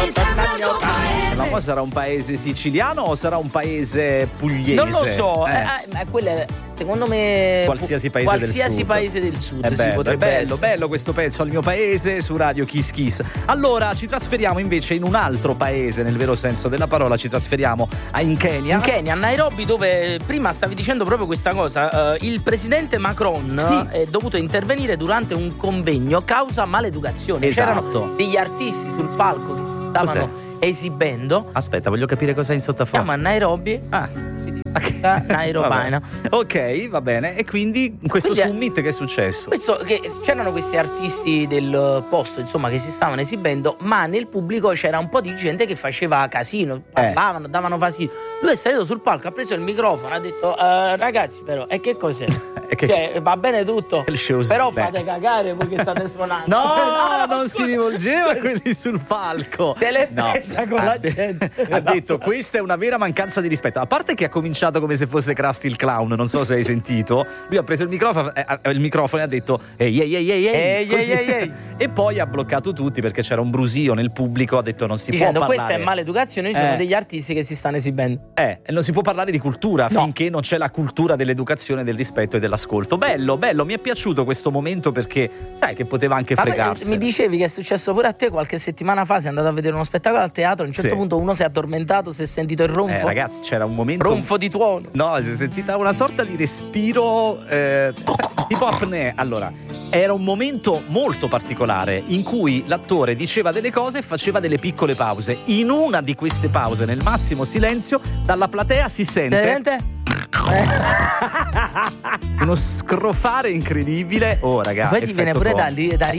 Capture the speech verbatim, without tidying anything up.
Mi sembra il tuo paese. Ma sarà un paese siciliano o sarà un paese pugliese? Non lo so, Eh. eh, eh, ma quelle, secondo me Qualsiasi paese del qualsiasi sud. paese del sud È si bello, è potrebbe bello, essere. bello questo pezzo al mio paese su Radio Kiss Kiss. Allora ci trasferiamo invece in un altro paese, nel vero senso della parola, ci trasferiamo a in Kenya. In Kenya, a Nairobi, dove prima stavi dicendo proprio questa cosa, eh, il presidente Macron Sì. è dovuto intervenire durante un convegno causa maleducazione. Esatto. C'erano degli artisti sul palco che si stavano Cos'è? esibendo. Aspetta, voglio capire cosa è in sottofondo. Siamo a Nairobi. Ah. Nairobina. Ok, va bene. E quindi in questo Quindi è- summit che è successo? Questo, che c'erano questi artisti del posto, insomma, che si stavano esibendo, ma nel pubblico c'era un po' di gente che faceva casino, parlavano, davano fastidio. Lui è salito sul palco, ha preso il microfono, ha detto "Eh, ragazzi, però, e che cos'è? E che- Cioè, va bene tutto, Il show- però beh. fate cagare voi che state suonando". No, non scusa. si rivolgeva a quelli sul palco. Se l'è No. presa con Ha la de- gente. Ha detto questa è una vera mancanza di rispetto. A parte che ha cominciato come se fosse Krusty il clown, non so se hai sentito. Lui ha preso il microfono, eh, eh, il microfono e ha detto ehi ehi ehi ehi, Ehi, così. ehi, ehi, ehi. E poi ha bloccato tutti perché c'era un brusio nel pubblico. Ha detto non si Dicendo può parlare. questa è maleducazione, ci Eh. sono degli artisti che si stanno esibendo. Eh, non si può parlare di cultura No. finché non c'è la cultura dell'educazione, del rispetto e dell'ascolto. Bello, bello, mi è piaciuto questo momento perché sai che poteva anche Ma poi, fregarsi. mi dicevi che è successo pure a te qualche settimana fa, sei andato a vedere uno spettacolo al teatro, a un certo Sì. punto uno si è addormentato, si è sentito il ronfo. Eh, ragazzi, c'era un momento. Ronfo di tuono. No, si è sentita una sorta di respiro eh, tipo apnea. Allora, era un momento molto particolare in cui l'attore diceva delle cose e faceva delle piccole pause. In una di queste pause, nel massimo silenzio, dalla platea si sente Sente? uno scrofare incredibile. Oh, ragazzi. Poi ti viene pure da, da